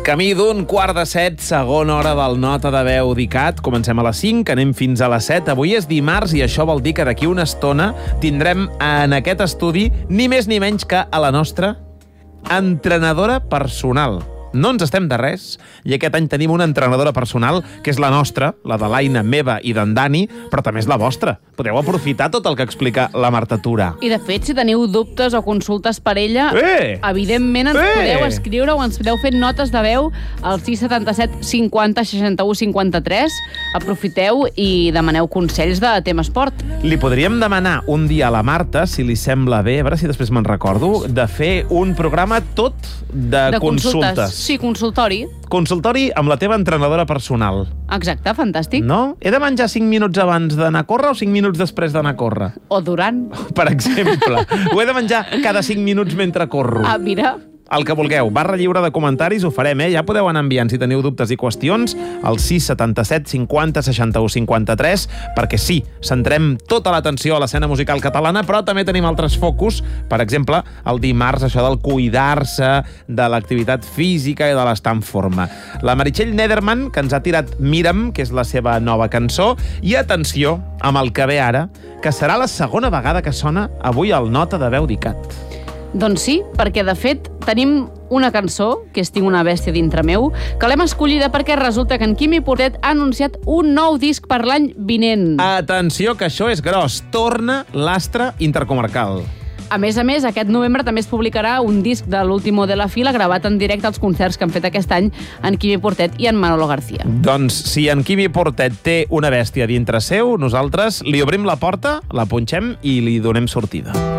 Camí d'un 6:45, segona hora del Nota de Veu d'ICAT. Comencem a les 5, anem fins a les 7. Avui és dimarts i això vol dir que d'aquí una estona tindrem en aquest estudi ni més ni menys que a la nostra entrenadora personal. No ens estem de res, i aquest any tenim una entrenadora personal, que és la nostra, la de l'Aina, meva i d'en Dani, però també és la vostra. Podeu aprofitar tot el que explica la Marta Tura. I, de fet, si teniu dubtes o consultes per ella, evidentment ens podeu escriure o ens podeu fer notes de veu al 677 50 61 53. Aprofiteu i demaneu consells de tema esport. Li podríem demanar un dia a la Marta, si li sembla bé, a veure si després me'n recordo, de fer un programa tot de consultes. Sí, consultori. Consultori amb la teva entrenadora personal. Exacte, fantàstic. No? He de menjar 5 minuts abans d'anar a córrer o 5 minuts després d'anar a córrer? O durant. Per exemple. Ho he de menjar cada 5 minuts mentre corro. Ah, mira. El que vulgueu, barra lliure de comentaris, ho farem, Ja podeu anar enviant si teniu dubtes i qüestions al 677 50 61 53, perquè sí, centrem tota l'atenció a l'escena musical catalana, però també tenim altres focus, per exemple, el dimarts, això del cuidar-se, de l'activitat física i de l'estar en forma. La Meritxell Nederman, que ens ha tirat Mira'm, que és la seva nova cançó, i atenció amb el que ve ara, que serà la segona vegada que sona avui al Nota de Veu d'ICAT. Doncs sí, perquè de fet tenim una cançó, que és Tinc una bèstia dintre meu, que l'hem escollida perquè resulta que en Quimi Portet ha anunciat un nou disc per l'any vinent. Atenció, que això és gros. Torna l'Astre Intercomarcal. A més, aquest novembre també es publicarà un disc de l'Último de la Fila gravat en directe als concerts que han fet aquest any en Quimi Portet i en Manolo García. Doncs si en Quimi Portet té una bèstia dintre seu, nosaltres li obrim la porta, la punxem i li donem sortida.